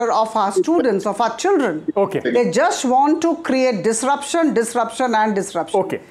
of our students, of our children. Okay. They just want to create disruption, disruption and disruption. Okay.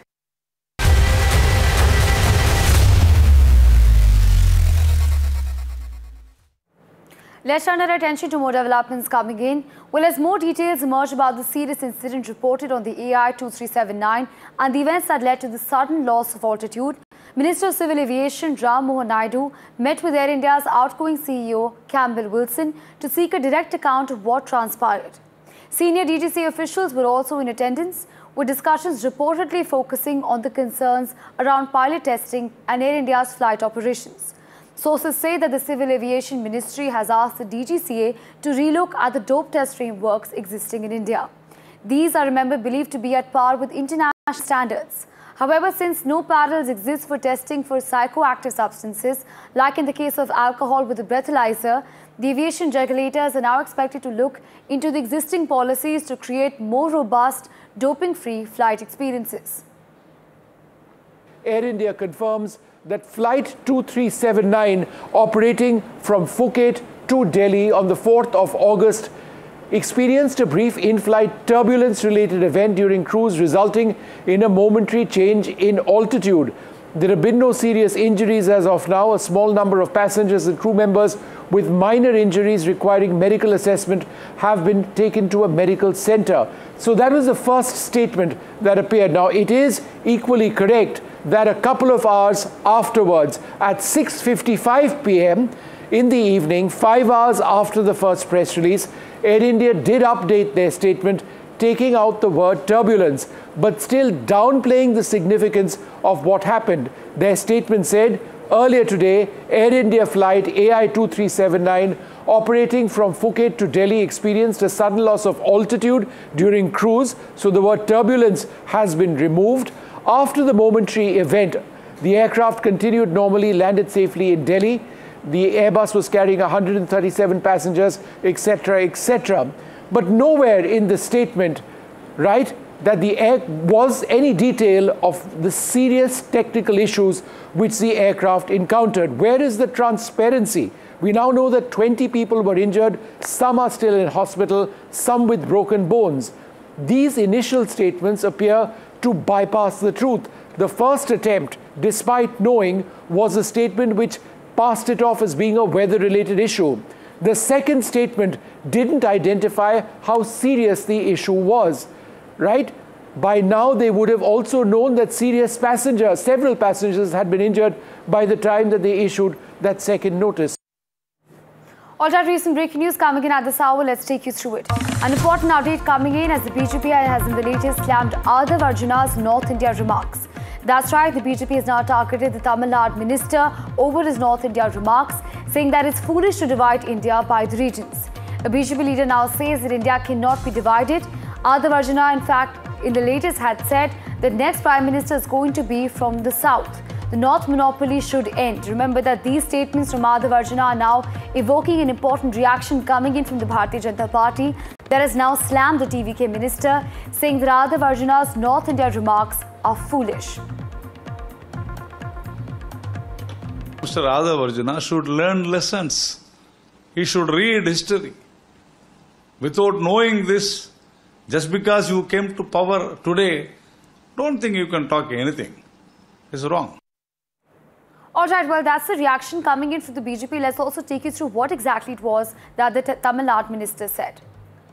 Let's turn our attention to more developments coming in. Well, as more details emerge about the serious incident reported on the AI-2379 and the events that led to the sudden loss of altitude, Minister of Civil Aviation Ram Mohan Naidu met with Air India's outgoing CEO Campbell Wilson to seek a direct account of what transpired. Senior DGCA officials were also in attendance, with discussions reportedly focusing on the concerns around pilot testing and Air India's flight operations. Sources say that the Civil Aviation Ministry has asked the DGCA to relook at the dope test frameworks existing in India. These are, remember, believed to be at par with international standards. However, since no parallels exist for testing for psychoactive substances, like in the case of alcohol with a breathalyzer, the aviation regulators are now expected to look into the existing policies to create more robust, doping-free flight experiences. Air India confirms that Flight 2379 operating from Phuket to Delhi on the 4th of August experienced a brief in-flight turbulence-related event during cruise, resulting in a momentary change in altitude. There have been no serious injuries as of now. A small number of passengers and crew members with minor injuries requiring medical assessment have been taken to a medical center. So that was the first statement that appeared. Now, it is equally correct that a couple of hours afterwards, at 6:55 p.m. in the evening, 5 hours after the first press release, Air India did update their statement, taking out the word turbulence, but still downplaying the significance of what happened. Their statement said, earlier today, Air India flight AI-2379 operating from Phuket to Delhi experienced a sudden loss of altitude during cruise, so the word turbulence has been removed. After the momentary event, the aircraft continued normally, landed safely in Delhi. The Airbus was carrying 137 passengers, etc., etc. But nowhere in the statement, right, that was any detail of the serious technical issues which the aircraft encountered. Where is the transparency? We now know that 20 people were injured, some are still in hospital, some with broken bones. These initial statements appear to bypass the truth. The first attempt, despite knowing, was a statement which passed it off as being a weather-related issue. The second statement didn't identify how serious the issue was, right? By now, they would have also known that several passengers had been injured by the time that they issued that second notice. All right, recent breaking news coming in at this hour. Let's take you through it. An important update coming in as the BJP has in the latest slammed Aadav Arjuna's North India remarks. That's right, the BJP has now targeted the Tamil Nadu minister over his North India remarks, saying that it's foolish to divide India by the regions. A BJP leader now says that India cannot be divided. Aadav Arjuna, in fact, in the latest had said that next Prime Minister is going to be from the South. The North monopoly should end. Remember that these statements from Aadav Arjuna are now evoking an important reaction coming in from the Bharatiya Janata Party that has now slammed the TVK minister, saying that Aadav Arjuna's North India remarks are foolish. Mr. Aadav Arjuna should learn lessons. He should read history. Without knowing this, just because you came to power today, don't think you can talk anything. It's wrong. All right, well, that's the reaction coming in from the BJP. Let's also take you through what exactly it was that the Tamil Nadu minister said.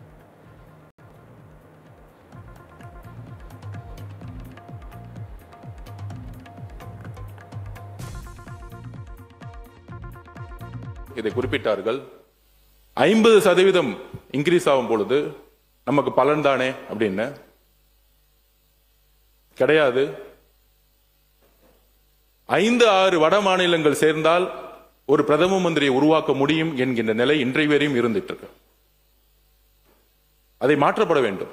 இதை குறிப்பிட்டார்கள் 50% increase ஆகும் பொழுது நமக்கு பலன் தானே அப்படின்னு கிடையாது 5-6 வட மாநிலங்கள் சேர்ந்தால் ஒரு பிரதம மந்திரியை உருவாக்க முடியும் என்கின்ற நிலை இன்றைய வரையும் இருந்துட்டு இருக்கு அதை மாற்றப்பட வேண்டும்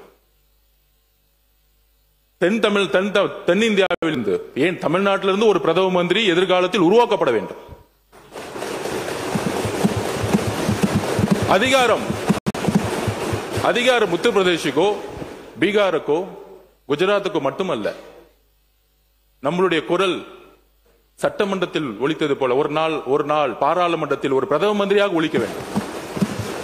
தென்னிந்தியாவிலிருந்து ஏன் தமிழ்நாட்டிலிருந்து ஒரு பிரதம மந்திரி எதிர்காலத்தில் உருவாக்கப்பட வேண்டும் அதிகாரம் உத்தரப்பிரதேசுக்கோ பீகாருக்கோ குஜராத்துக்கோ மட்டுமல்ல நம்மளுடைய குரல் சட்டமன்றத்தில் ஒலித்தது போல ஒரு நாள் பாராளுமன்றத்தில் ஒரு பிரதம மந்திரியாக ஒலிக்க வேண்டும்